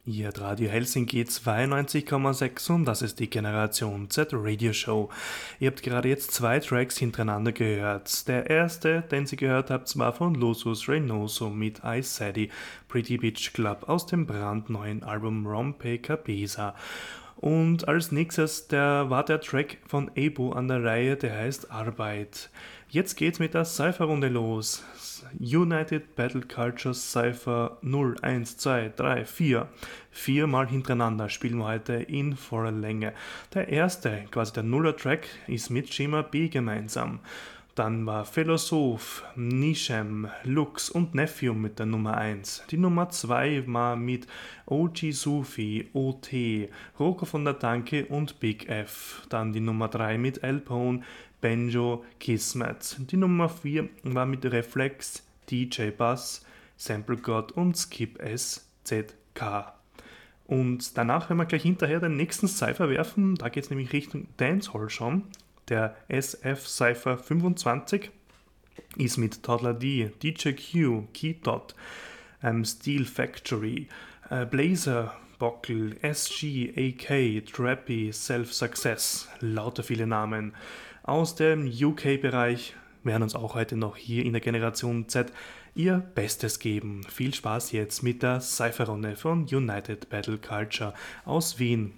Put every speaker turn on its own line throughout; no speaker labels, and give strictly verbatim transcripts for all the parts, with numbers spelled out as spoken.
Ihr hört Radio Helsinki zweiundneunzig Komma sechs und das ist die Generation Z Radio Show. Ihr habt gerade jetzt zwei Tracks hintereinander gehört. Der erste, den Sie gehört habt, war von Lusus Reynoso mit I Said Pretty Beach Club aus dem brandneuen Album Rompe Cabeza. Und als nächstes der, war der Track von Ebo an der Reihe, der heißt Arbeit. Jetzt geht's mit der Cypher-Runde los. United Battle Culture Cypher null, eins, zwei, drei, vier. Viermal hintereinander spielen wir heute in voller Länge. Der erste, quasi der Nuller-Track, ist mit Shima B gemeinsam. Dann war Philosoph, Nishem, Lux und Nephew mit der Nummer eins. Die Nummer zwei war mit O G Sufi, O T, Roko von der Tanke und Big F. Dann die Nummer drei mit Elpone, Benjo, Kismet. Die Nummer vier war mit Reflex, D J Bass, Sample God und Skip S Z K. Und danach werden wir gleich hinterher den nächsten Cypher werfen. Da geht es nämlich Richtung Dancehall schon. Der S F Cypher fünfundzwanzig ist mit Toddler D, D J Q, Keytot, ähm, Steel Factory, äh, Blazer, Bockel, S G, A K, Trappy, Self Success, lauter viele Namen. Aus dem U K-Bereich werden uns auch heute noch hier in der Generation Z ihr Bestes geben. Viel Spaß jetzt mit der Cypher-Runde von United Battle Culture aus Wien.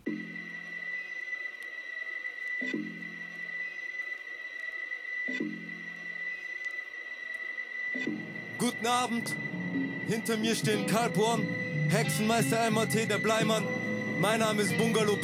Guten Abend, hinter mir stehen Karl Porn, Hexenmeister M A T, der Bleimann. Mein Name ist Bungalow